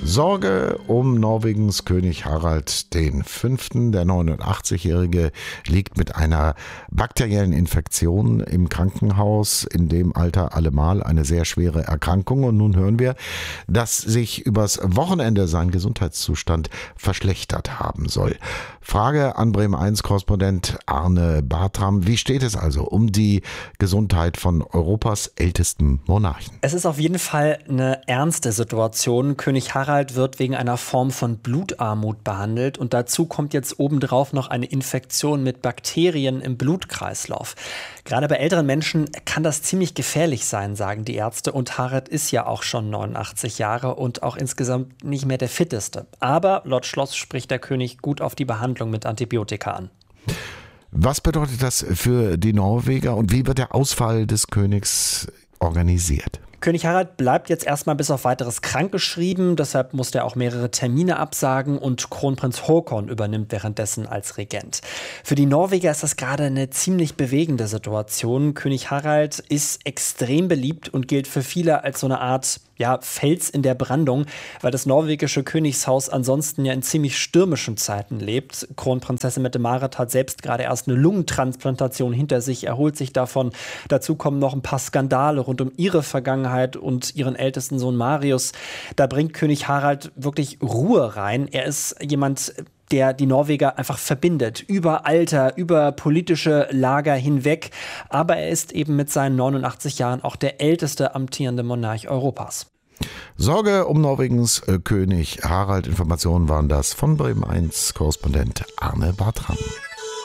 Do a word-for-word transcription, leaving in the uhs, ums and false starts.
Sorge um Norwegens König Harald der Fünfte. Der neunundachtzig-Jährige liegt mit einer bakteriellen Infektion im Krankenhaus, in dem Alter allemal eine sehr schwere Erkrankung. Und nun hören wir, dass sich übers Wochenende sein Gesundheitszustand verschlechtert haben soll. Frage an Bremen eins Korrespondent Arne Bartram. Wie steht es also um die Gesundheit von Europas ältesten Monarchen? Es ist auf jeden Fall eine ernste Situation. König Harald wird wegen einer Form von Blutarmut behandelt und dazu kommt jetzt obendrauf noch eine Infektion mit Bakterien im Blutkreislauf. Gerade bei älteren Menschen kann das ziemlich gefährlich sein, sagen die Ärzte. Und Harald ist ja auch schon neunundachtzig Jahre und auch insgesamt nicht mehr der fitteste. Aber laut Schloss spricht der König gut auf die Behandlung mit Antibiotika an. Was bedeutet das für die Norweger und wie wird der Ausfall des Königs organisiert? König Harald bleibt jetzt erstmal bis auf weiteres krankgeschrieben, deshalb musste er auch mehrere Termine absagen und Kronprinz Haakon übernimmt währenddessen als Regent. Für die Norweger ist das gerade eine ziemlich bewegende Situation. König Harald ist extrem beliebt und gilt für viele als so eine Art ja, Fels in der Brandung, weil das norwegische Königshaus ansonsten ja in ziemlich stürmischen Zeiten lebt. Kronprinzessin Mette-Marit hat selbst gerade erst eine Lungentransplantation hinter sich, erholt sich davon. Dazu kommen noch ein paar Skandale rund um ihre Vergangenheit und ihren ältesten Sohn Marius. Da bringt König Harald wirklich Ruhe rein. Er ist jemand, der die Norweger einfach verbindet, über Alter, über politische Lager hinweg. Aber er ist eben mit seinen neunundachtzig Jahren auch der älteste amtierende Monarch Europas. Sorge um Norwegens König Harald. Informationen waren das von Bremen eins Korrespondent Arne Bartram.